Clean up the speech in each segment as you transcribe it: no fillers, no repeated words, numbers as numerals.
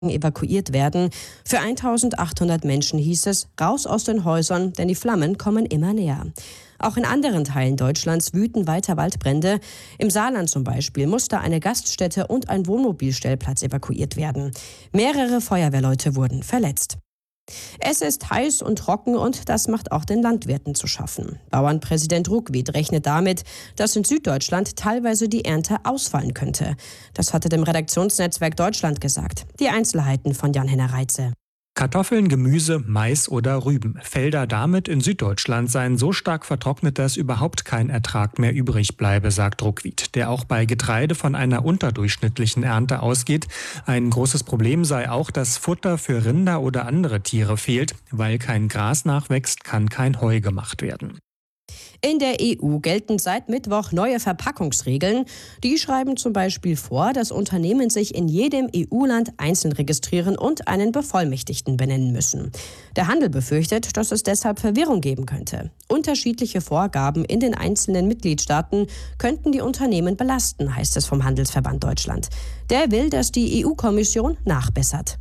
evakuiert werden. Für 1800 Menschen hieß es, raus aus den Häusern, denn die Flammen kommen immer näher. Auch in anderen Teilen Deutschlands wüten weiter Waldbrände. Im Saarland zum Beispiel musste eine Gaststätte und ein Wohnmobilstellplatz evakuiert werden. Mehrere Feuerwehrleute wurden verletzt. Es ist heiß und trocken und das macht auch den Landwirten zu schaffen. Bauernpräsident Ruckwied rechnet damit, dass in Süddeutschland teilweise die Ernte ausfallen könnte. Das hatte dem Redaktionsnetzwerk Deutschland gesagt. Die Einzelheiten von Jan-Henner Reitze. Kartoffeln, Gemüse, Mais oder Rüben. Felder damit in Süddeutschland seien so stark vertrocknet, dass überhaupt kein Ertrag mehr übrig bleibe, sagt Ruckwied, der auch bei Getreide von einer unterdurchschnittlichen Ernte ausgeht. Ein großes Problem sei auch, dass Futter für Rinder oder andere Tiere fehlt. Weil kein Gras nachwächst, kann kein Heu gemacht werden. In der EU gelten seit Mittwoch neue Verpackungsregeln. Die schreiben zum Beispiel vor, dass Unternehmen sich in jedem EU-Land einzeln registrieren und einen Bevollmächtigten benennen müssen. Der Handel befürchtet, dass es deshalb Verwirrung geben könnte. Unterschiedliche Vorgaben in den einzelnen Mitgliedstaaten könnten die Unternehmen belasten, heißt es vom Handelsverband Deutschland. Der will, dass die EU-Kommission nachbessert.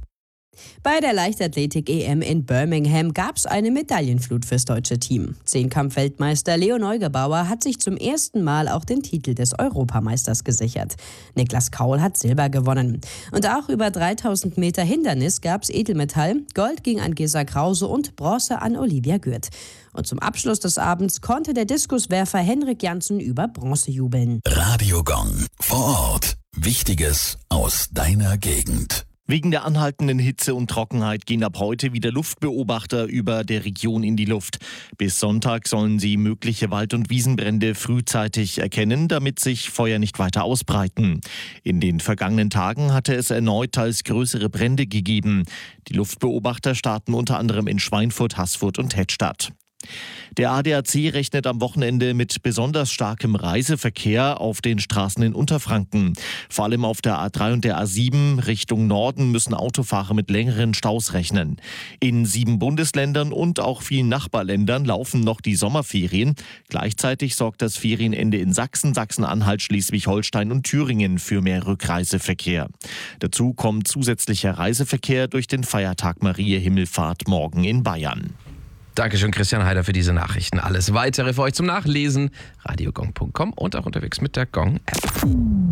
Bei der Leichtathletik-EM in Birmingham gab es eine Medaillenflut fürs deutsche Team. Zehnkampf-Weltmeister Leo Neugebauer hat sich zum ersten Mal auch den Titel des Europameisters gesichert. Niklas Kaul hat Silber gewonnen. Und auch über 3000 Meter Hindernis gab es Edelmetall. Gold ging an Gesa Krause und Bronze an Olivia Gürt. Und zum Abschluss des Abends konnte der Diskuswerfer Henrik Janssen über Bronze jubeln. Radio Gong. Vor Ort. Wichtiges aus deiner Gegend. Wegen der anhaltenden Hitze und Trockenheit gehen ab heute wieder Luftbeobachter über der Region in die Luft. Bis Sonntag sollen sie mögliche Wald- und Wiesenbrände frühzeitig erkennen, damit sich Feuer nicht weiter ausbreiten. In den vergangenen Tagen hatte es erneut teils größere Brände gegeben. Die Luftbeobachter starten unter anderem in Schweinfurt, Haßfurt und Hettstadt. Der ADAC rechnet am Wochenende mit besonders starkem Reiseverkehr auf den Straßen in Unterfranken. Vor allem auf der A3 und der A7 Richtung Norden müssen Autofahrer mit längeren Staus rechnen. In 7 Bundesländern und auch vielen Nachbarländern laufen noch die Sommerferien. Gleichzeitig sorgt das Ferienende in Sachsen, Sachsen-Anhalt, Schleswig-Holstein und Thüringen für mehr Rückreiseverkehr. Dazu kommt zusätzlicher Reiseverkehr durch den Feiertag Mariä Himmelfahrt morgen in Bayern. Dankeschön, Christian Heider, für diese Nachrichten. Alles Weitere für euch zum Nachlesen. radiogong.com und auch unterwegs mit der Gong-App.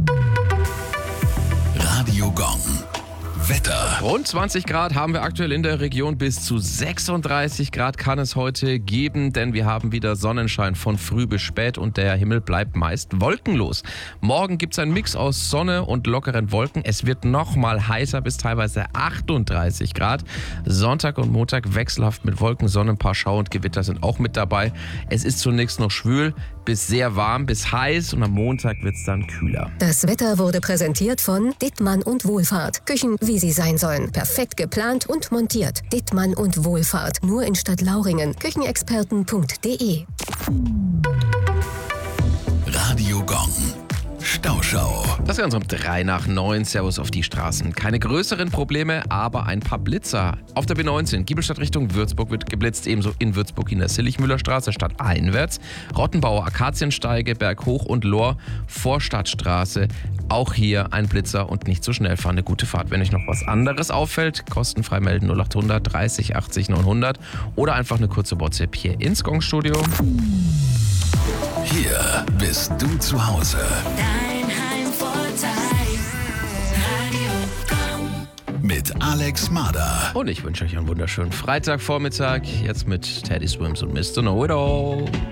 Radio Gong. Wetter. Rund 20 Grad haben wir aktuell in der Region, bis zu 36 Grad kann es heute geben, denn wir haben wieder Sonnenschein von früh bis spät und der Himmel bleibt meist wolkenlos. Morgen gibt es einen Mix aus Sonne und lockeren Wolken. Es wird noch mal heißer, bis teilweise 38 Grad. Sonntag und Montag wechselhaft mit Wolken, Sonne, ein paar Schauer und Gewitter sind auch mit dabei. Es ist zunächst noch schwül, bis sehr warm, bis heiß und am Montag wird es dann kühler. Das Wetter wurde präsentiert von Dittmann und Wohlfahrt. Küchen, wie sie sein sollen. Perfekt geplant und montiert. Dittmann und Wohlfahrt. Nur in Stadtlauringen. Küchenexperten.de. Radio Gong. Stauschau. Das Ganze um 8:03. Servus auf die Straßen. Keine größeren Probleme, aber ein paar Blitzer. Auf der B19, Giebelstadt Richtung Würzburg wird geblitzt, ebenso in Würzburg in der Silligmüllerstraße stadteinwärts. Rottenbauer, Akaziensteige, Berghoch und Lohr, Vorstadtstraße. Auch hier ein Blitzer und nicht zu schnell fahren. Eine gute Fahrt. Wenn euch noch was anderes auffällt, kostenfrei melden 0800 30 80 900 oder einfach eine kurze WhatsApp hier ins Gong-Studio. Hier bist du zu Hause. Dein Heimvorteil. Radio Gong. Mit Alex Mader. Und ich wünsche euch einen wunderschönen Freitagvormittag. Jetzt mit Teddy Swims und Mr. Know It All.